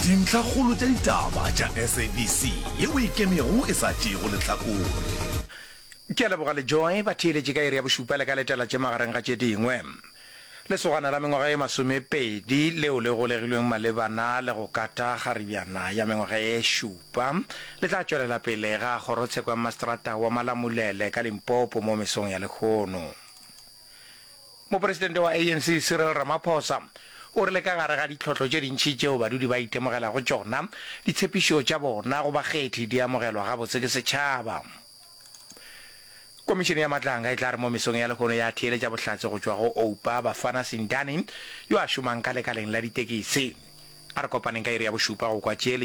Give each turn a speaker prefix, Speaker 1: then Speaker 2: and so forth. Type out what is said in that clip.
Speaker 1: dintlha kgolo tša ditaba tša SABC yeo e kemego e sa tšego lehlakore.
Speaker 2: Ke a leboga le joy ba theeletše ka iri ya bošupa le ka letela tše magareng ga tše dingwe lesogana la mengwaga e 20 leo le golegilweng malebana le go kata kgaribjana ya mengwaga e šupa le tla tšwelela pele ga kgorotsheko ya mastrata wa Malamulele ka Limpopo mo mesong ya Lekgono. Mopresidente wa ANC Cyril Ramaphosa o rile ka gare ga ditlhotlho tše dintšhi tšeo badudi ba itemogela go tšona ditshepišo tša bona go bakgethi di amogelwa gabotse ke setšhaba. Komišene ya Matlanga e tla re mo mesong ya Lekgono ya theeletša bohlatse go tšwa go Oupa Bafana Sindani yo a šomang ka lekaleng la ditekisi a re kopaneng ka iri ya bošupa go kwa tšeele